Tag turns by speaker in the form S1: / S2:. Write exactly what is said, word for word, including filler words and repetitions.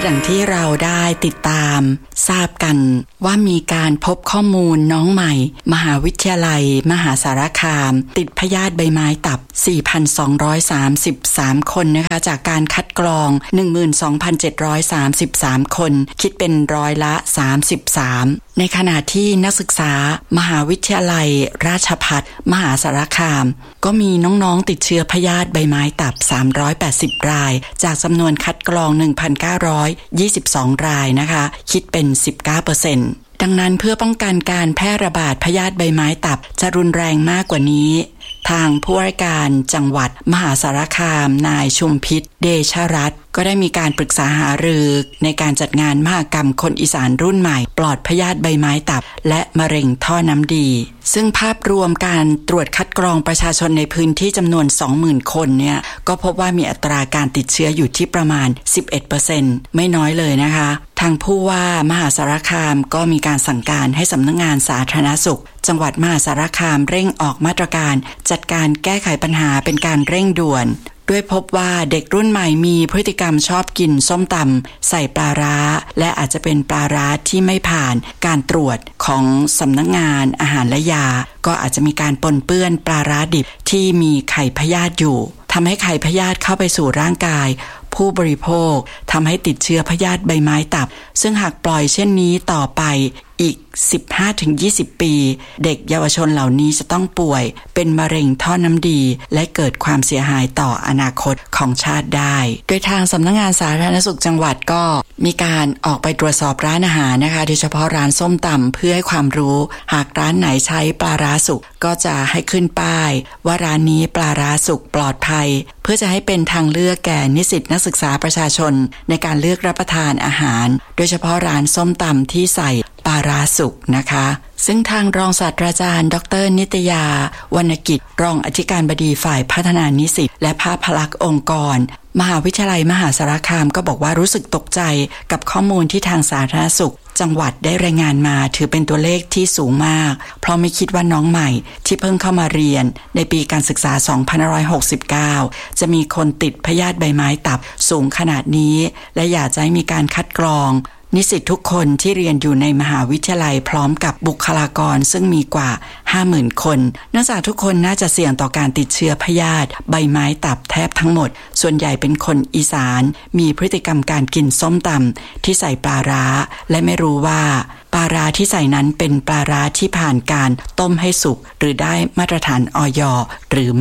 S1: ดังที่เราได้ติดตามทราบกันว่ามีการพบข้อมูลน้องใหม่มหาวิทยาลัยมหาสารคามติดพยาธิใบไม้ตับ สี่พันสองร้อยสามสิบสาม คนนะคะจากการคัดกรอง หนึ่งหมื่นสองพันเจ็ดร้อยสามสิบสาม คนคิดเป็นร้อยละสามสิบสามในขณะที่นักศึกษามหาวิทยาลัยราชภัฏมหาสารคามก็มีน้องๆติดเชื้อพยาธิใบไม้ตับสามร้อยแปดสิบรายจากจำนวนคัดกรอง หนึ่งพันเก้าร้อยยี่สิบสอง รายนะคะคิดเป็น สิบเก้าเปอร์เซ็นต์ ดังนั้นเพื่อป้องกันการแพร่ระบาดพยาธิใบไม้ตับจะรุนแรงมากกว่านี้ทางผู้ว่าการจังหวัดมหาสารคามนายชุมพิษเดชรัตน์ก็ได้มีการปรึกษาหารือในการจัดงานมหกรรมคนอีสานรุ่นใหม่ปลอดพยาธิใบไม้ตับและมะเร็งท่อน้ำดีซึ่งภาพรวมการตรวจคัดกรองประชาชนในพื้นที่จำนวน สองหมื่น คนเนี่ยก็พบว่ามีอัตราการติดเชื้ออยู่ที่ประมาณ สิบเอ็ดเปอร์เซ็นต์ ไม่น้อยเลยนะคะทางผู้ว่ามหาสารคามก็มีการสั่งการให้สำนักงานสาธารณสุขจังหวัดมหาสารคามเร่งออกมาตรการจัดการแก้ไขปัญหาเป็นการเร่งด่วนด้วยพบว่าเด็กรุ่นใหม่มีพฤติกรรมชอบกินส้มตำใส่ปลาร้าและอาจจะเป็นปลาร้าที่ไม่ผ่านการตรวจของสำนักงานอาหารและยาก็อาจจะมีการปนเปื้อนปลาร้าดิบที่มีไข่พยาธิอยู่ทำให้ไข่พยาธิเข้าไปสู่ร่างกายผู้บริโภคทำให้ติดเชื้อพยาธิใบไม้ตับซึ่งหากปล่อยเช่นนี้ต่อไปอีก สิบห้าถึงยี่สิบ ปีเด็กเยาวชนเหล่านี้จะต้องป่วยเป็นมะเร็งท่อน้ำดีและเกิดความเสียหายต่ออนาคตของชาติได้โดยทางสำนักงานสาธารณสุขจังหวัดก็มีการออกไปตรวจสอบร้านอาหารนะคะโดยเฉพาะร้านส้มตำเพื่อให้ความรู้หากร้านไหนใช้ปลาร้าสุกก็จะให้ขึ้นป้ายว่าร้านนี้ปลาร้าสุกปลอดภัยเพื่อจะให้เป็นทางเลือกแก่นิสิตนักศึกษาประชาชนในการเลือกรับประทานอาหารโดยเฉพาะร้านส้มตำที่ใส่ปลาร้าสุกนะคะซึ่งทางรองศาสตราจารย์ดรนิตยาวรรณกิจรองอธิการบดีฝ่ายพัฒนานิสิตและภาพลักษณ์องค์กรมหาวิทยาลัยมหาสารคามก็บอกว่ารู้สึกตกใจกับข้อมูลที่ทางสาธารณสุขจังหวัดได้รายงานมาถือเป็นตัวเลขที่สูงมากเพราะไม่คิดว่าน้องใหม่ที่เพิ่งเข้ามาเรียนในปีการศึกษา สองพันห้าร้อยหกสิบเก้า จะมีคนติดพยาธิใบไม้ตับสูงขนาดนี้และอยากจะให้มีการคัดกรองนิสิตทุกคนที่เรียนอยู่ในมหาวิทยาลัยพร้อมกับบุคลากรซึ่งมีกว่า ห้าหมื่น คนเนื่องจากทุกคนน่าจะเสี่ยงต่อการติดเชื้อพยาธิใบไม้ตับแทบทั้งหมดส่วนใหญ่เป็นคนอีสานมีพฤติกรรมการกินส้มตำที่ใส่ปลาร้าและไม่รู้ว่าปลาร้าที่ใส่นั้นเป็นปลาร้าที่ผ่านการต้มให้สุกหรือได้มาตรฐานอย.หรือ